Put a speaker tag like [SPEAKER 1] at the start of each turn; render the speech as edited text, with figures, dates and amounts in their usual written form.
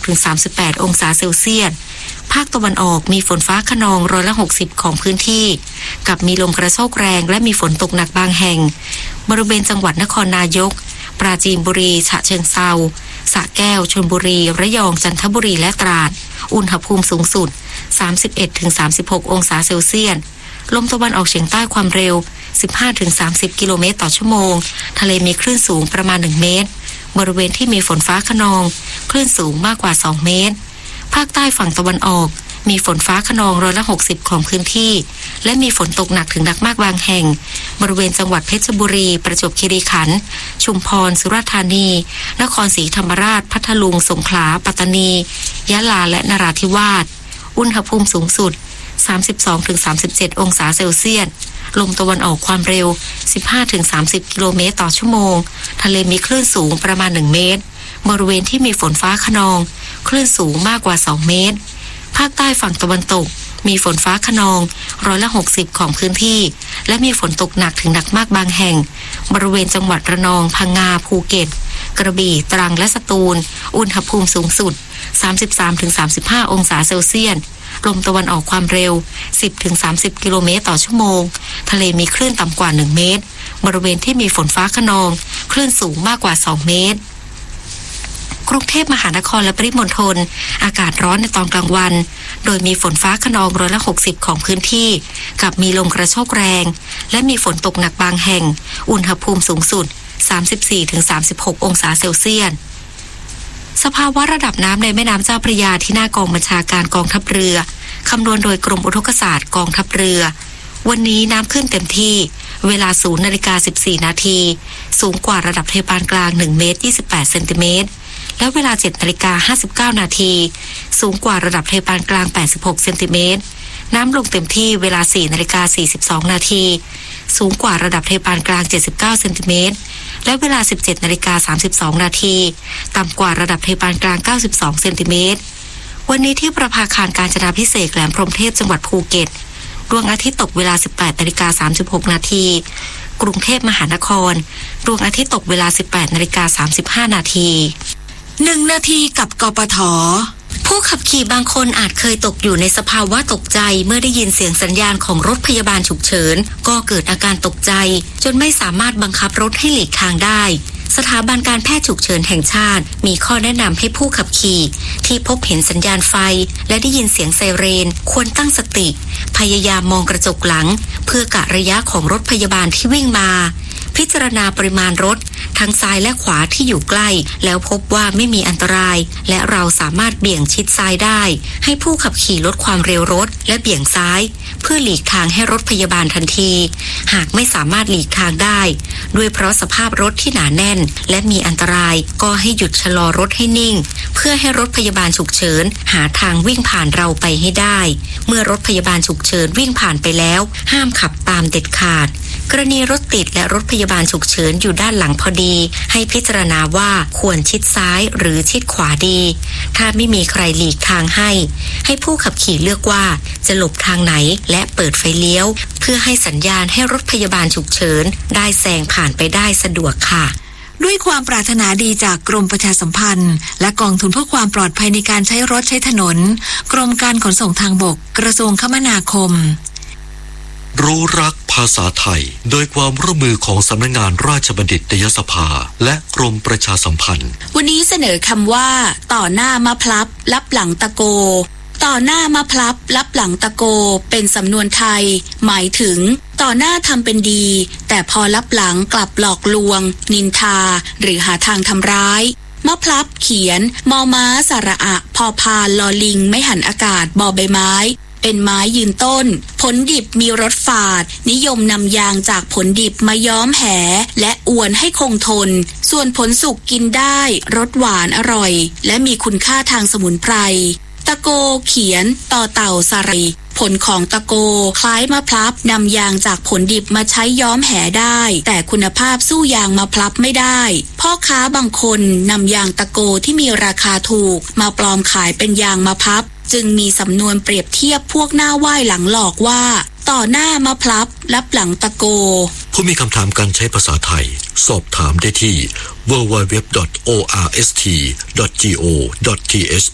[SPEAKER 1] 36-38 องศาเซลเซียสภาคตะวันออกมีฝนฟ้าคะนอง60%ของพื้นที่กับมีลมกระโชกแรงและมีฝนตกหนักบางแห่งบริเวณจังหวัดนครนายกปราจีนบุรีฉะเชิงเทราสระแก้วชลบุรีระยองจันทบุรีและตราดอุณหภูมิสูงสุด 31-36 องศาเซลเซียสลมตะวันออกเฉียงใต้ความเร็ว 15-30 กิโลเมตรต่อชั่วโมงทะเลมีคลื่นสูงประมาณ1เมตรบริเวณที่มีฝนฟ้าคะนองคลื่นสูงมากกว่า2เมตรภาคใต้ฝั่งตะวันออกมีฝนฟ้าคะนอง60%ของพื้นที่และมีฝนตกหนักถึงหนักมากบางแห่งบริเวณจังหวัดเพชรบุรีประจวบคีรีขันธ์ชุมพรสุราษฎร์ธานีนครศรีธรรมราชพัทลุงสงขลาปัตตานียะลาและนราธิวาสอุณหภูมิสูงสุด 32-37 องศาเซลเซียสลมตะวันออกความเร็ว 15-30 กิโลเมตรต่อชั่วโมงทะเลมีคลื่นสูงประมาณ1เมตรบริเวณที่มีฝนฟ้าคะนองคลื่นสูงมากกว่า2เมตรภาคใต้ฝั่งตะวันตกมีฝนฟ้าคะนอง60%ของพื้นที่และมีฝนตกหนักถึงหนักมากบางแห่งบริเวณจังหวัดระนองพังงาภูเก็ตกระบี่ตรังและสตูลอุณหภูมิสูงสุด 33-35 องศาเซลเซียสลมตะวันออกความเร็ว 10-30 กิโลเมตรต่อชั่วโมงทะเลมีคลื่นต่ำกว่า1เมตรบริเวณที่มีฝนฟ้าคะนองคลื่นสูงมากกว่า2เมตรกรุงเทพมหานครและปริมณฑลอากาศร้อนในตอนกลางวันโดยมีฝนฟ้าคะนอง60%ของพื้นที่กับมีลมกระโชกแรงและมีฝนตกหนักบางแห่งอุณหภูมิสูงสุด 34-36 องศาเซลเซียสสภาวะระดับน้ำในแม่น้ำเจ้าพระยาที่หน้ากองบัญชาการกองทัพเรือคำนวณโดยกรมอุทกศาสตร์กองทัพเรือวันนี้น้ำขึ้นเต็มที่เวลา 0:14 นาทีสูงกว่าระดับเทปานกลาง1เมตร28เซนติเมตรและเวลา 7:59 นาทีสูงกว่าระดับเทปานกลาง86เซนติเมตรน้ำลงเต็มที่เวลา 4:42 นาทีสูงกว่าระดับเทปานกลาง79เซนติเมตรและเวลา 17:32 นาทีต่ำกว่าระดับเทปานกลาง92เซนติเมตรวันนี้ที่ประภาคารกาญจนาภิเษกแหลมพรหมเทพจังหวัดภูเก็ตดวงอาทิตย์ตกเวลา 18:36 นาทีกรุงเทพมหานครดวงอาทิตย์ตกเวลา 18:35 นาที1 นาทีกับกปท.ผู้ขับขี่บางคนอาจเคยตกอยู่ในสภาวะตกใจเมื่อได้ยินเสียงสัญญาณของรถพยาบาลฉุกเฉินก็เกิดอาการตกใจจนไม่สามารถบังคับรถให้หลีกทางได้สถาบันการแพทย์ฉุกเฉินแห่งชาติมีข้อแนะนำให้ผู้ขับขี่ที่พบเห็นสัญญาณไฟและได้ยินเสียงไซเรนควรตั้งสติพยายามมองกระจกหลังเพื่อกะระยะของรถพยาบาลที่วิ่งมาพิจารณาปริมาณรถทั้งซ้ายและขวาที่อยู่ใกล้แล้วพบว่าไม่มีอันตรายและเราสามารถเบี่ยงชิดซ้ายได้ให้ผู้ขับขี่ลดความเร็วรถและเบี่ยงซ้ายเพื่อหลีกทางให้รถพยาบาลทันทีหากไม่สามารถหลีกทางได้ด้วยเพราะสภาพรถที่หนาแน่นและมีอันตรายก็ให้หยุดชะลอรถให้นิ่งเพื่อให้รถพยาบาลฉุกเฉินหาทางวิ่งผ่านเราไปให้ได้เมื่อรถพยาบาลฉุกเฉินวิ่งผ่านไปแล้วห้ามขับตามเด็ดขาดกรณีรถติดและรถพยาบาลฉุกเฉินอยู่ด้านหลังพอดีให้พิจารณาว่าควรชิดซ้ายหรือชิดขวาดีถ้าไม่มีใครหลีกทางให้ผู้ขับขี่เลือกว่าจะหลบทางไหนและเปิดไฟเลี้ยวเพื่อให้สัญญาณให้รถพยาบาลฉุกเฉินได้แซงผ่านไปได้สะดวกค่ะ
[SPEAKER 2] ด้วยความปรารถนาดีจากกรมประชาสัมพันธ์และกองทุนเพื่อความปลอดภัยในการใช้รถใช้ถนนกรมการขนส่งทางบกกระทรวงคมนาคม
[SPEAKER 3] รู้รักภาษาไทยโดยความร่วมมือของสำนักงานราชบัณฑิตยสภาและกรมประชาสัมพันธ์
[SPEAKER 4] วันนี้เสนอคำว่าต่อหน้ามะพลับลับหลังตะโกต่อหน้ามะพลับลับหลังตะโกเป็นสำนวนไทยหมายถึงต่อหน้าทำเป็นดีแต่พอลับหลังกลับหลอกลวงนินทาหรือหาทางทำร้ายมะพลับเขียนมอม้าสระอะพอพานลอลิงไม่หันอากาศบอใบไม้เป็นไม้ยืนต้นผลดิบมีรสฝาดนิยมนำยางจากผลดิบมาย้อมแหและอวนให้คงทนส่วนผลสุกกินได้รสหวานอร่อยและมีคุณค่าทางสมุนไพรตะโกเขียนต่อเต่าสระผลของตะโกคล้ายมะพร้าวนำยางจากผลดิบมาใช้ย้อมแหได้แต่คุณภาพสู้ยางมะพร้าวไม่ได้พ่อค้าบางคนนำยางตะโกที่มีราคาถูกมาปลอมขายเป็นยางมะพร้าวจึงมีสำนวนเปรียบเทียบพวกหน้าไหว้หลังหลอกว่าต่อหน้ามะพร้าวลับหลังตะโก
[SPEAKER 3] ผู้มีคำถามการใช้ภาษาไทยสอบถามได้ที่ www.orst.go.th